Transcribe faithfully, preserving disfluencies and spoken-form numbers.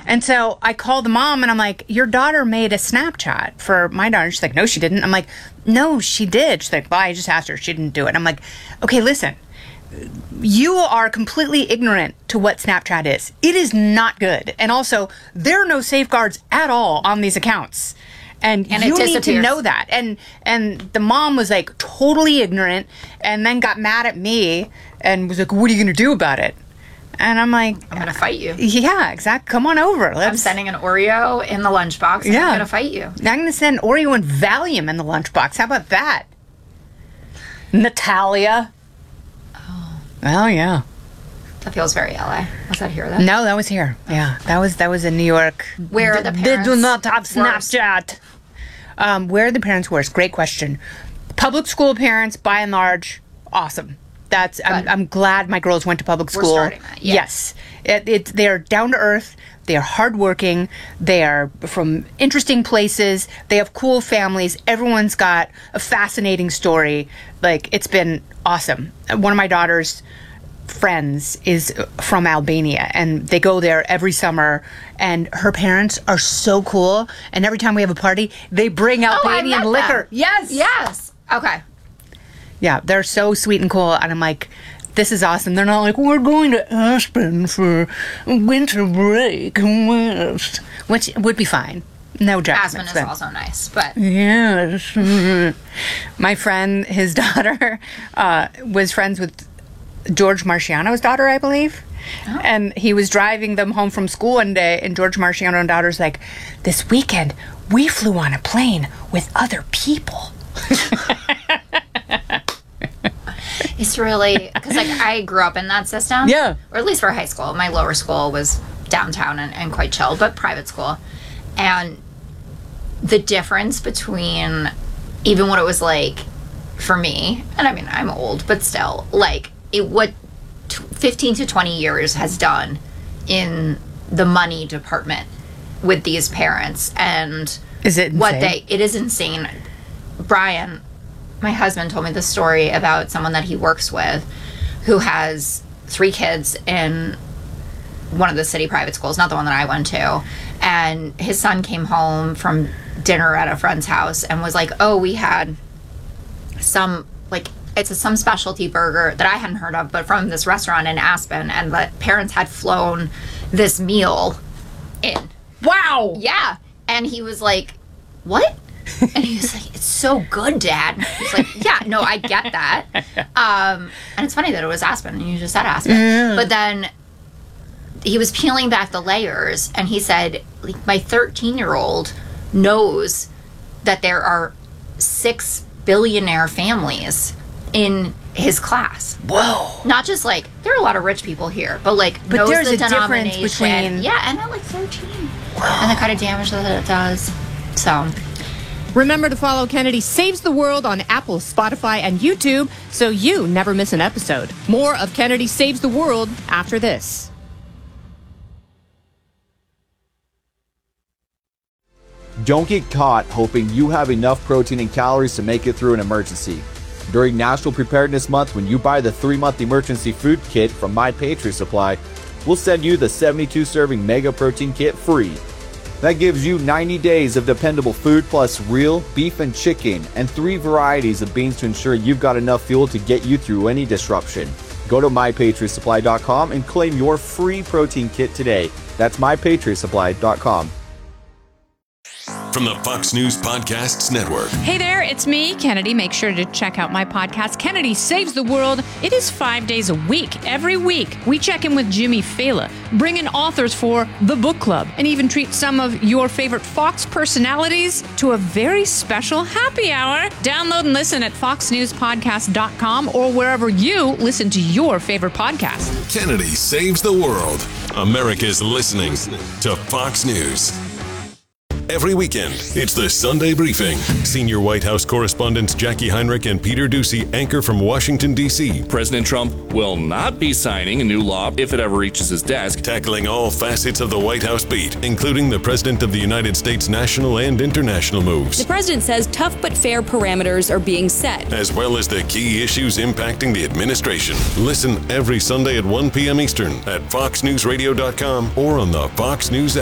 And so I called the mom and I'm like, your daughter made a Snapchat for my daughter. She's like, no, she didn't. I'm like, no, she did. She's like, well, I just asked her. She didn't do it. I'm like, okay, listen, you are completely ignorant to what Snapchat is. It is not good. And also, there are no safeguards at all on these accounts. And, and you need to know that. And and the mom was like totally ignorant and then got mad at me and was like, what are you going to do about it? And I'm like, I'm going to fight you. Yeah, exactly. Come on over. Let's... I'm sending an Oreo in the lunchbox and yeah. I'm going to fight you. I'm going to send Oreo and Valium in the lunchbox. How about that? Natalia. Oh. Oh, yeah. That feels very L A. Was that here then? No, that was here. Yeah, that was that was in New York. Where are the parents? They do not have Snapchat. Um, where are the parents worse? Great question. Public school parents, by and large, awesome. That's I'm, I'm glad my girls went to public school. We're starting that. Yeah. Yes, it, it, they are down to earth. They are hardworking. They are from interesting places. They have cool families. Everyone's got a fascinating story. Like, it's been awesome. One of my daughters' friends is from Albania, and they go there every summer, and her parents are so cool, and every time we have a party, they bring Albanian oh, liquor. Them. Yes. Yes. Okay. Yeah, they're so sweet and cool, and I'm like, this is awesome. They're not like, we're going to Aspen for winter break, which would be fine. No judgment. Aspen is also nice, but... Yes. My friend, his daughter, uh, was friends with George Marciano's daughter, I believe. Oh. And he was driving them home from school one day, and George Marciano's daughter's like, this weekend, we flew on a plane with other people. It's really... Because, like, I grew up in that system. Yeah. Or at least for high school. My lower school was downtown and, and quite chill, but private school. And the difference between even what it was like for me, and I mean, I'm old, but still, like, it what fifteen to twenty years has done in the money department with these parents, and is it insane? What they it is insane. Brian, my husband, told me the story about someone that he works with who has three kids in one of the city private schools, not the one that I went to, and his son came home from dinner at a friend's house and was like, oh, we had some, like, it's a, some specialty burger that I hadn't heard of, but from this restaurant in Aspen, and the parents had flown this meal in. Wow! Yeah. And he was like, what? And he was like, it's so good, Dad. He's like, yeah, no, I get that. Um, and it's funny that it was Aspen, and you just said Aspen. Mm. But then he was peeling back the layers, and he said, like, my thirteen-year-old knows that there are six billionaire families in his class. Whoa. Not just, like, there are a lot of rich people here, but, like, but knows there's the a difference between... Yeah, and at, like, thirteen. Whoa. And the kind of damage that it does. So... Remember to follow Kennedy Saves the World on Apple, Spotify, and YouTube so you never miss an episode. More of Kennedy Saves the World after this. Don't get caught hoping you have enough protein and calories to make it through an emergency. During National Preparedness Month, when you buy the three-month emergency food kit from My Patriot Supply, we'll send you the seventy-two serving Mega Protein Kit free. That gives you ninety days of dependable food plus real beef and chicken and three varieties of beans to ensure you've got enough fuel to get you through any disruption. Go to my patriot supply dot com and claim your free protein kit today. That's my patriot supply dot com. From the Fox News Podcasts Network. Hey there, it's me, Kennedy. Make sure to check out my podcast, Kennedy Saves the World. It is five days a week. Every week, we check in with Jimmy Fallon, bring in authors for the book club, and even treat some of your favorite Fox personalities to a very special happy hour. Download and listen at fox news podcast dot com or wherever you listen to your favorite podcast. Kennedy Saves the World. America's listening to Fox News. Every weekend, it's the Sunday Briefing. Senior White House correspondents Jackie Heinrich and Peter Doocy anchor from Washington, D C President Trump will not be signing a new law if it ever reaches his desk. Tackling all facets of the White House beat, including the President of the United States national and international moves. The president says tough but fair parameters are being set, as well as the key issues impacting the administration. Listen every Sunday at one p.m. Eastern at fox news radio dot com or on the Fox News app.